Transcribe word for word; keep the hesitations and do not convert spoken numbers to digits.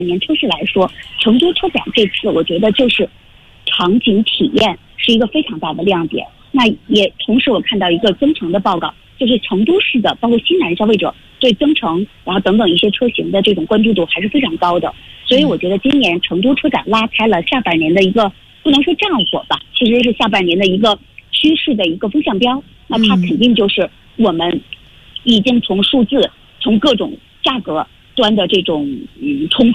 年车市来说，成都车展这次我觉得就是场景体验是一个非常大的亮点。那也同时我看到一个增程的报告，就是成都市的包括新南消费者对增程然后等等一些车型的这种关注度还是非常高的。所以我觉得今年成都车展拉开了下半年的一个不能说战火吧，其实是下半年的一个趋势的一个风向标。那它肯定就是我们已经从数字从各种价格端的这种嗯冲